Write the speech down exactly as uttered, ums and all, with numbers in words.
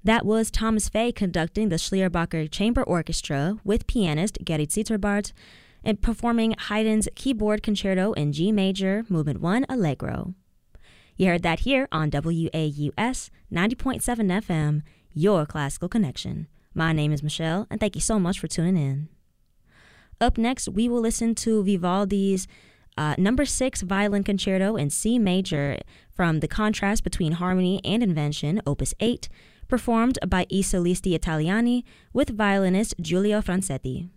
That was Thomas Fay conducting the Schlierbacher Chamber Orchestra with pianist Gerrit Zitterbart and performing Haydn's Keyboard Concerto in G Major, Movement one, Allegro. You heard that here on W A U S ninety point seven F M, your classical connection. My name is Michelle, and thank you so much for tuning in. Up next, we will listen to Vivaldi's uh, number six Violin Concerto in C Major from The Contrast Between Harmony and Invention, Opus eight, performed by I Solisti Italiani with violinist Giulio Franzetti.